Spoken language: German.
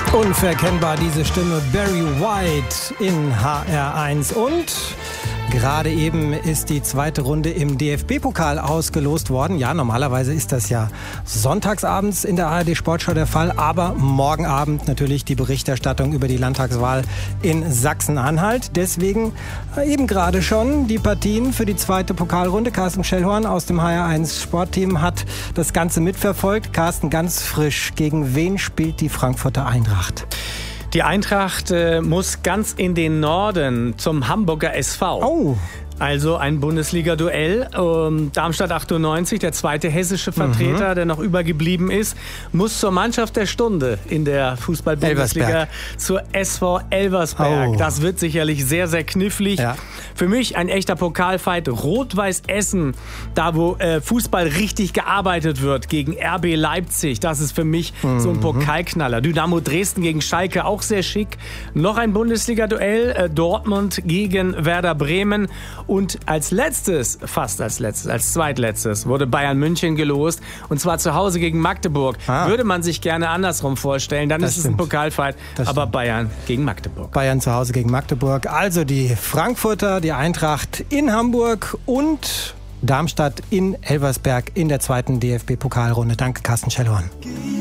Unverkennbar diese Stimme, Barry White in HR1. Und gerade eben ist die zweite Runde im DFB-Pokal ausgelost worden. Ja, normalerweise ist das ja sonntagsabends in der ARD-Sportschau der Fall. Aber morgen Abend natürlich die Berichterstattung über die Landtagswahl in Sachsen-Anhalt. Deswegen eben gerade schon die Partien für die zweite Pokalrunde. Carsten Schellhorn aus dem HR1 Sportteam hat das Ganze mitverfolgt. Carsten, ganz frisch. Gegen wen spielt die Frankfurter Eintracht? Die Eintracht muss ganz in den Norden zum Hamburger SV. Oh. Also ein Bundesliga-Duell. Darmstadt 98, der zweite hessische Vertreter, der noch übergeblieben ist, muss zur Mannschaft der Stunde in der Fußball-Bundesliga zur SV Elversberg. Oh. Das wird sicherlich sehr, sehr knifflig. Ja. Für mich ein echter Pokalfight. Rot-Weiß Essen, da wo Fußball richtig gearbeitet wird, gegen RB Leipzig. Das ist für mich so ein Pokalknaller. Dynamo Dresden gegen Schalke, auch sehr schick. Noch ein Bundesliga-Duell, Dortmund gegen Werder Bremen. Und als zweitletztes, wurde Bayern München gelost. Und zwar zu Hause gegen Magdeburg. Würde man sich gerne andersrum vorstellen. Dann ist es ein Pokalfight. Aber Bayern gegen Magdeburg. Bayern zu Hause gegen Magdeburg. Also die Frankfurter, die Eintracht in Hamburg und Darmstadt in Elversberg in der zweiten DFB-Pokalrunde. Danke, Carsten Schellhorn.